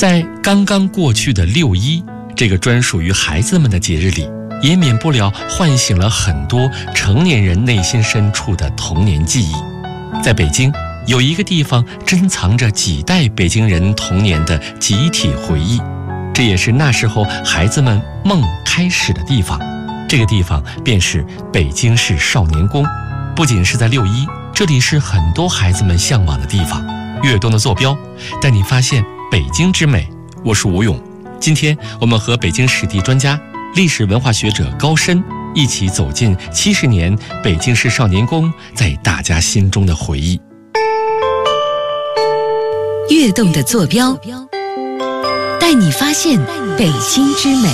在刚刚过去的6·1这个专属于孩子们的节日里，也免不了唤醒了很多成年人内心深处的童年记忆。在北京，有一个地方珍藏着几代北京人童年的集体回忆，这也是那时候孩子们梦开始的地方。这个地方便是北京市少年宫。不仅是在6·1，这里是很多孩子们向往的地方。跃动的坐标，带你发现北京之美。我是吴勇，今天我们和北京史地专家、历史文化学者高深一起走进70年北京市少年宫在大家心中的回忆。 跃动的坐标，带你发现北京之美。